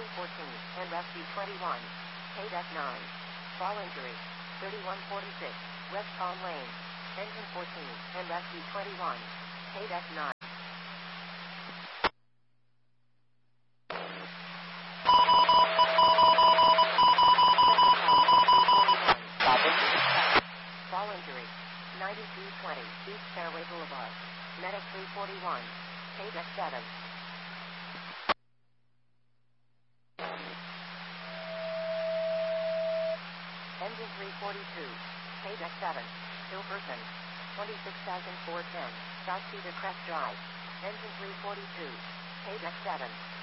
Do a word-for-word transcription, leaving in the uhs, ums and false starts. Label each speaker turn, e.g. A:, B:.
A: Engine fourteen, and rescue twenty-one. K nine. Fall injury. thirty-one forty-six, West Palm Lane. Engine fourteen, and rescue twenty-one. K nine. Fall injury. ninety-two twenty, East Fairway Boulevard. Medic three forty-one. K seven. Engine three forty-two. K seven. Hilverton. twenty-six thousand four hundred ten. South Cedar Crest Drive. Engine three forty-two. K seven.